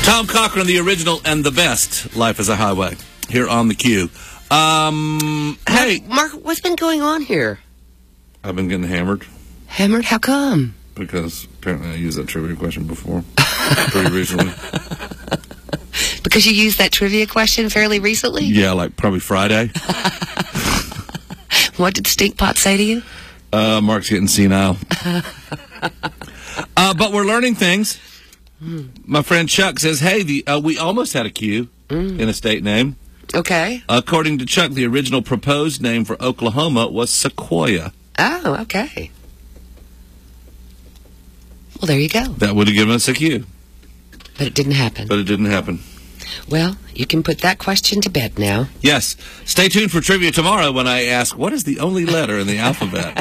Tom Cochran, the original and the best. Life is a Highway. Here on the Q. Hey, Mark, what's been going on here? I've been getting hammered. Hammered? How come? Because apparently I used that trivia question before. Pretty recently. Because you used that trivia question fairly recently? Yeah, like probably Friday. What did Stinkpot say to you? Mark's getting senile. But we're learning things. My friend Chuck says, hey, we almost had a Q in a state name. Okay. According to Chuck, the original proposed name for Oklahoma was Sequoia. Oh, okay. Well, there you go. That would have given us a Q. But it didn't happen. But it didn't happen. Well, you can put that question to bed now. Yes. Stay tuned for trivia tomorrow when I ask, what is the only letter in the alphabet?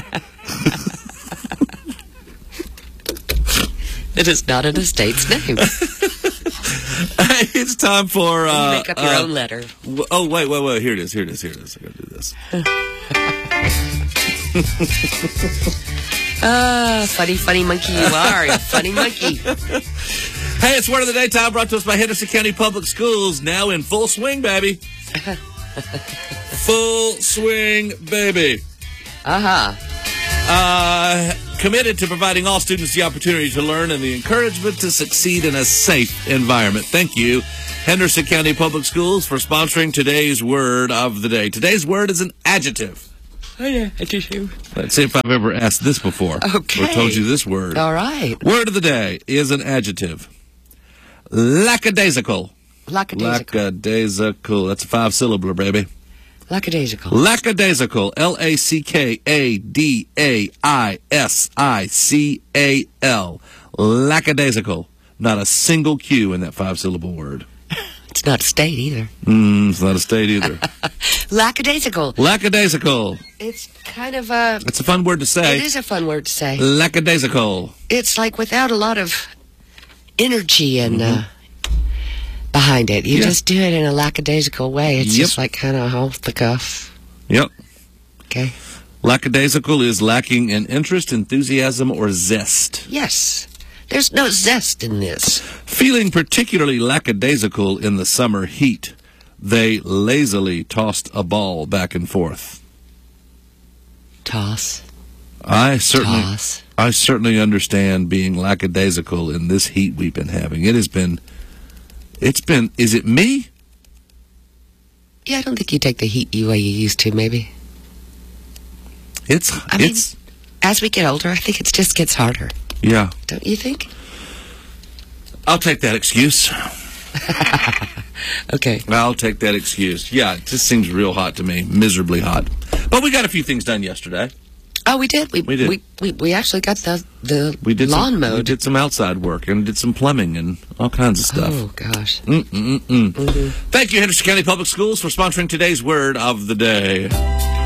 It is not in a state's name. It's time for... you make up your own letter. Oh, wait. Here it is. I gotta do this. Funny monkey you are. You funny monkey. Hey, it's Word of the Day time, brought to us by Henderson County Public Schools. Now in full swing, baby. Full swing, baby. Committed to providing all students the opportunity to learn and the encouragement to succeed in a safe environment. Thank you, Henderson County Public Schools, for sponsoring today's Word of the Day. Today's word is an adjective. Let's see if I've ever asked this before. Okay. Or told you this word. All right. Word of the day is an adjective. Lackadaisical. Lackadaisical. That's a 5-syllabler, baby. Lackadaisical. Lackadaisical. Lackadaisical. Lackadaisical. Not a single Q in that 5-syllable word. It's not a state either. It's not a state either. Lackadaisical. Lackadaisical. It's kind of a... It's a fun word to say. It is a fun word to say. Lackadaisical. It's like without a lot of energy and behind it. You just do it in a lackadaisical way. It's just like kind of off the cuff. Yep. Okay. Lackadaisical is lacking in interest, enthusiasm, or zest. Yes. There's no zest in this. Feeling particularly lackadaisical in the summer heat, they lazily tossed a ball back and forth. Toss. I certainly understand being lackadaisical in this heat we've been having. Is it me? Yeah, I don't think you take the heat way you used to, maybe. I mean, as we get older, I think it just gets harder. Yeah. Don't you think? I'll take that excuse. Okay. I'll take that excuse. Yeah, it just seems real hot to me. Miserably hot. But we got a few things done yesterday. Oh, we did. We did. We actually got the lawn mowed. We did some outside work and did some plumbing and all kinds of stuff. Oh, gosh. Thank you, Henderson County Public Schools, for sponsoring today's Word of the Day.